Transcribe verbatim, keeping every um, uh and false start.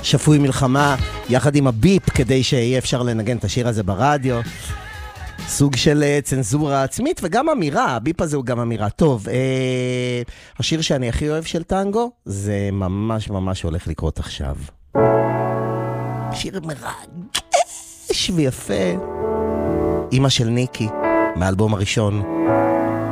שפוי מלחמה, יחד עם הביפ, כדי שיהיה אפשר לנגן את השיר הזה ברדיו. סוג של צנזורה עצמית, וגם אמירה, הביפ הזה הוא גם אמירה. טוב, אה, השיר שאני הכי אוהב של טנגו, זה ממש ממש הולך לקרות עכשיו. שיר מרגש ויפה. אמא של ניקי, מהאלבום הראשון.